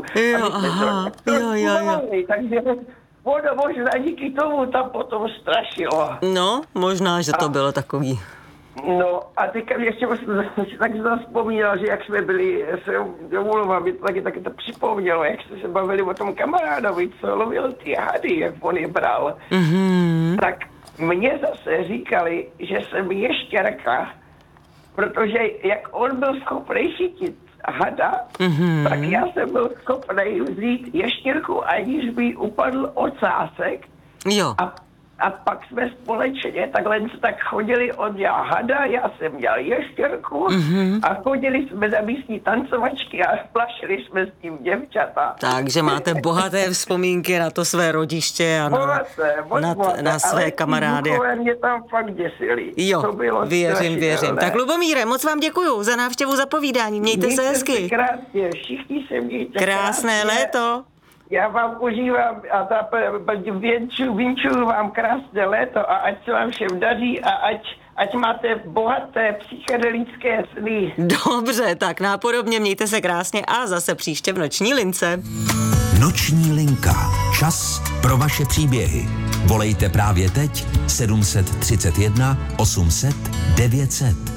Jo, aha. Jo. Takže ono možná díky tomu tam potom strašilo. No, možná, že to bylo takový. No a teďka ještě tak vzpomínal, že jak jsme byli, se domluvám, mě to taky to připomnělo, jak jsme se bavili o tom kamarádovi, co lovil ty hady, jak on je bral. Tak mně zase říkali, že jsem ještěrka, protože jak on byl schopný chytit hada, tak já jsem byl schopný vzít ještěrku, aniž by upadl ocásek. Jo. A pak jsme společně takhle tak chodili, on dělal hada, já jsem dělal ještěrku a chodili jsme na místní tancovačky a plašili jsme s tím děvčata. Takže máte bohaté vzpomínky na to své rodiště a na své kamarády. Ale mě tam fakt děsili. Jo, to bylo věřím. Tak Lubomíre, moc vám děkuju za návštěvu, za povídání. Mějte se hezky. Krásně, všichni se mějte krásné léto. Já vám užívám a vinčuju vám krásné léto a ať se vám všem daří a ať máte bohaté psychedelické sny. Dobře, tak nápodobně mějte se krásně a zase příště v Noční lince. Noční linka. Čas pro vaše příběhy. Volejte právě teď 731 800 900.